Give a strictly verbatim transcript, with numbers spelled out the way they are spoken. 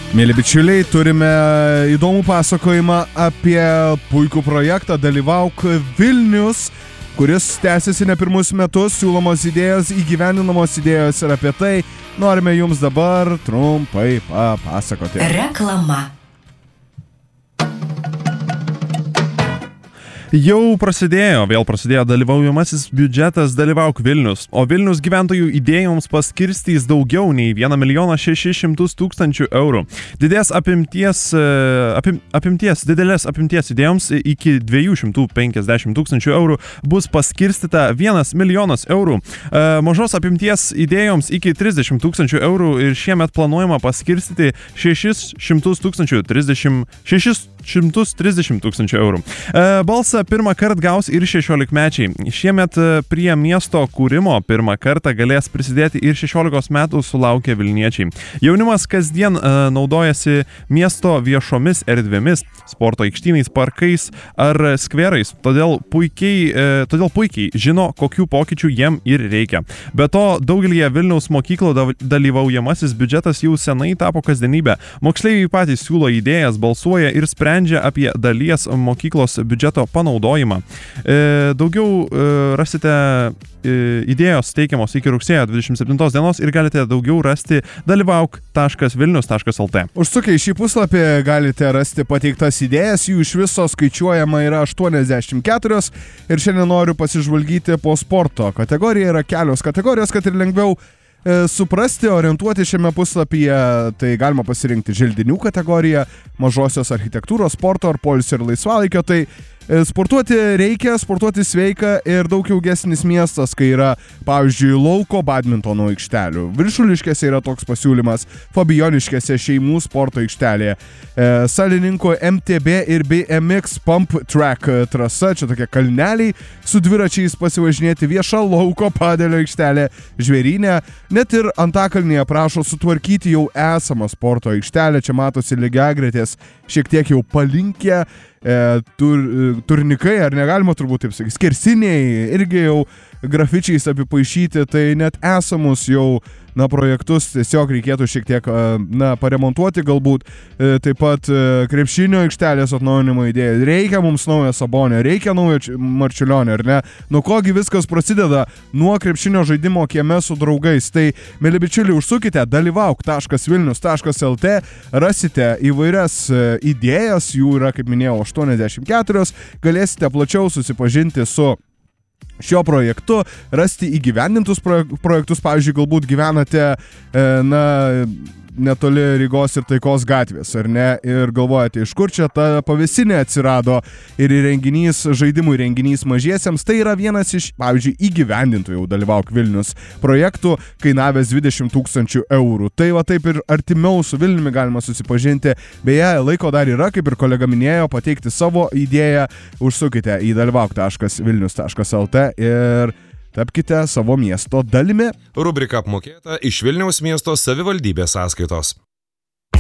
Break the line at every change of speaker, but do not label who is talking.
Mėly bičiuliai, turime įdomų pasakojimą apie puikų projektą Dalyvauk Vilnius, kuris tęsiasi ne pirmus metus, siūlomos idėjos, įgyvendinamos idėjos ir apie tai norime jums dabar trumpai papasakoti.
Reklama.
Jau prasidėjo, vėl prasidėjo dalyvaujamasis biudžetas Dalyvauk Vilnius, o Vilnius gyventojų idėjoms paskirstys daugiau nei vieną milijoną šešis šimtus tūkstančių eurų. Didės apimties, apim, apimties, didelės apimties idėjoms iki dviejų šimtų penkiasdešimt tūkstančių eurų bus paskirstyta vienas milijonas eurų. Mažos apimties idėjoms iki trisdešimt tūkstančių eurų ir šiemet planuojama paskirstyti šešis šimtus tūkstančių trisdešimt tūkstančių eurų. Balsą pirmą kartą gaus ir šešiolikmečiai. Šiemet prie miesto kūrimo pirmą kartą galės prisidėti ir šešiolikos metų sulaukę Vilniečiai. Jaunimas kasdien naudojasi miesto viešomis erdvėmis, sporto aikštynais, parkais ar skverais, todėl puikiai, todėl puikiai žino, kokių pokyčių jiem ir reikia. Be to, daugelį Vilniaus mokyklų dalyvaujamasis biudžetas jau senai tapo kasdienybė. Moksleiviai patys siūlo idėjas, balsuoja ir sprendžia apie dalies mokyklos biudžeto panaudojimą. E, daugiau e, rasite e, idėjos teikiamos iki rugsėjo dvidešimt septintos dienos ir galite daugiau rasti dalyvauk taškas vilnius taškas lt.
Užsukę į šį puslapį galite rasti pateiktas idėjas, jų iš viso skaičiuojama yra aštuoniasdešimt keturios ir šiandien noriu pasižvalgyti po sporto. Kategorija yra kelios kategorijos, kad ir lengviau suprasti, orientuoti šiame puslapyje, tai galima pasirinkti želdinių kategoriją, mažosios architektūros, sporto ar poilsio ir laisvalaikio, tai sportuoti reikia, sportuoti sveika ir daug ilgesnis miestas, kai yra, pavyzdžiui, lauko badmintono aikštelių. Viršuliškėse yra toks pasiūlymas, Fabijoniškėse šeimų sporto aikštelėje. E, Salininkų M T B ir B M X Pump Track trasa, čia tokie kalneliai, su dviračiais pasivažinėti, vieša lauko padelio aikštelė Žvėryne. Net ir Antakalnyje prašo sutvarkyti jau esamą sporto aikštelę, čia matosi lygiagretės šiek tiek jau palinkę, e, tur, turnikai, ar negalima turbūt taip sakyti, skersiniai irgi jau grafičiais apipaišyti, tai net esamus jau na, projektus tiesiog reikėtų šiek tiek na, paremontuoti galbūt. E, taip pat e, krepšinio aikštelės atnaujinimo idėja. Reikia mums naujo Sabonio, reikia naujo Marčiulionio, ar ne? Nuo kogi viskas prasideda? Nuo krepšinio žaidimo kieme su draugais. Tai, mėly bičiuliai, užsukite dalyvauk taškas vilnius taškas lt, rasite įvairias idėjas, jų yra, kaip minėjau, aštuoniasdešimt keturios, galėsite plačiau susipažinti su šio projektu, rasti įgyvendintus projektus, pavyzdžiui, galbūt gyvenate, na, netoli Rygos ir Taikos gatvės, ar ne, ir galvojate, iš kur čia ta pavėsinė atsirado ir įrenginys, žaidimų įrenginys mažiesiems, tai yra vienas iš, pavyzdžiui, įgyvendintų jau Dalyvauk Vilnius projektų, kainavęs dvidešimt tūkstančių eurų. Tai va taip ir artimiau su Vilniumi galima susipažinti. Beje, laiko dar yra, kaip ir kolega minėjo, pateikti savo idėją, užsukite į dalyvauk taškas vilnius taškas lt ir tapkite savo miesto dalimi.
Rubrika apmokėta iš Vilniaus miesto savivaldybės sąskaitos.